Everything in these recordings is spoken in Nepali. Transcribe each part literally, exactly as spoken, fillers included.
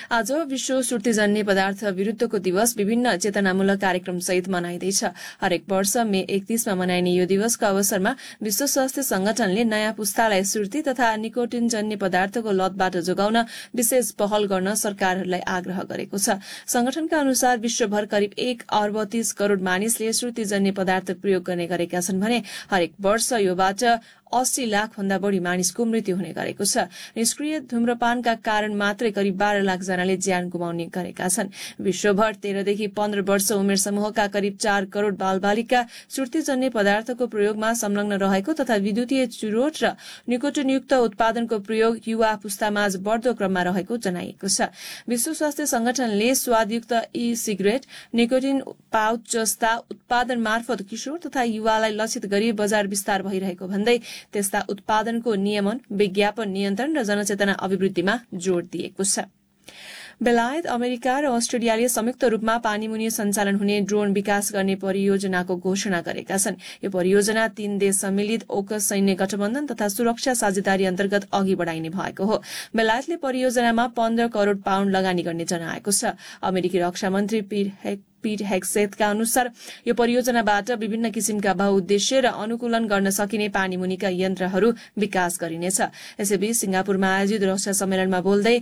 आज विश्व सुर्तीजन्य पदार्थ विरूद्धको दिवस विभिन्न चेतनामूलक कार्यक्रम सहित मनाइँदैछ। हरेक वर्ष मे एकतीसमा मनाइने यो दिवसको अवसरमा विश्व स्वास्थ्य संगठनले नयाँ पुस्तालाई सुर्ती तथा निकोटिनजन्य पदार्थको लतबाट जोगाउन विशेष पहल गर्न सरकारहरूलाई आग्रह गरेको छ। संगठनका अनुसार विश्वभर करिब एक अर्ब तीस करोड़ मानिसले सुर्तीजन्य पदार्थ प्रयोग गर्ने गरेका छन् भने हरेक वर्ष योबाट अस्सी लाख भन्दा बढ़ी मानिसको मृत्यु हुने गरेको छ। निष्क्रिय धूम्रपानका कारण मात्रै करिब बाह्र लाख जनाले ज्यान गुमाउने गरेका छन्। विश्वभर तेह्रदेखि पन्ध्र वर्ष उमेर समूहका करिब चार करोड़ बालबालिका सुर्तीजन्य पदार्थको प्रयोगमा संलग्न रहेको तथा विद्युतीय चुरोट र निकोटिनयुक्त उत्पादनको प्रयोग युवा पुस्तामाझ बढ़दो क्रममा रहेको जनाइएको छ। विश्व स्वास्थ्य संगठनले स्वादयुक्त ई सिगरेट, निकोटिन पाउच जस्ता उत्पादन मार्फत किशोर तथा युवालाई लक्षित गरी बजार विस्तार भइरहेको भन्दै त्यस्ता उत्पादनको नियमन, विज्ञापन नियन्त्रण र जनचेतना अभिवृद्धिमा जोड़ दिएको छ। बेलायत, अमेरिका र अस्ट्रेलियाले संयुक्त रूपमा पानीमुनि सञ्चालन हुने ड्रोन विकास गर्ने परियोजनाको घोषणा गरेका छन्। यो परियोजना तीन देश सम्मिलित ओकस सैन्य गठबन्धन तथा सुरक्षा साझेदारी अन्तर्गत अघि बढ़ाइने भएको हो। बेलायतले परियोजनामा पन्ध्र करोड़ पाउण्ड लगानी गर्ने जनाएको छ। अमेरिकी रक्षा मन्त्री पीट हेग्सेथका अनुसार यो परियोजनाबाट विभिन्न किसिमका बहुउद्देश्य र अनुकूलन गर्न सकिने पानीमुनिका यन्त्रहरू विकास गरिनेछ। यसैबीच सिंगापुरमा आयोजित रक्षा सम्मेलनमा बोल्दै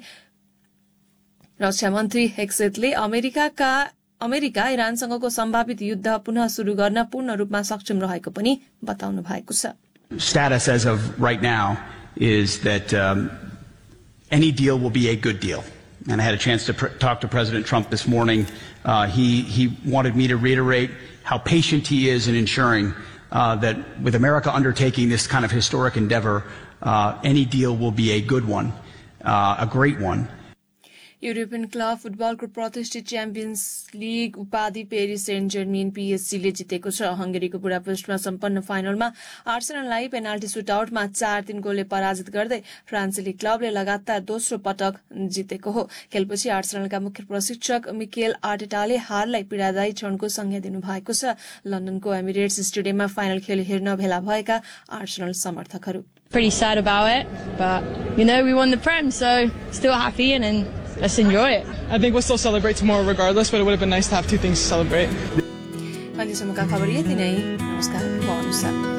रक्षा मन्त्री हेग्सेथले अमेरिकाका अमेरिका इरानसँगको सम्भावित युद्ध पुनः शुरू गर्न पूर्ण रूपमा सक्षम रहेको पनि बताउनु भएको छ। Status as of right now is that um, any deal will be a good deal. And I had a chance to pr talk to President Trump this morning. Uh, he, he wanted me to reiterate how patient he is in ensuring uh, that with America undertaking this kind of historic endeavor, uh, any deal will be a good one, uh, a great one. European club फुटबलको प्रतिष्ठित च्याम्पियन्स लीग उपाधि पेरिस सेन्ट जर्मेन पीएसजीले जितेको छ। हंगेरीको बुडापेस्टमा सम्पन्न फाइनलमा आर्सेनललाई पेनाल्टी सुटआउटमा चार तीन गोलले पराजित गर्दै फ्रान्सेली क्लबले लगातार दोस्रो पटक जितेको हो। खेलपछि आर्सेनलका मुख्य प्रशिक्षक मिकेल आर्टेटाले हारलाई पीड़ादायी क्षणको संज्ञा दिनुभएको छ। लन्डनको एमिरेट्स स्टेडियममा फाइनल खेल हेर्न भेला भएका आर्सेनल समर्थकहरू Pretty sad about it, but you know we won the Prem, so still happy and, and let's enjoy it. I think we'll still celebrate tomorrow regardless, but it would have been nice to have two things to celebrate. अन्त्यसम्मका खबर यति नै। नमस्कार।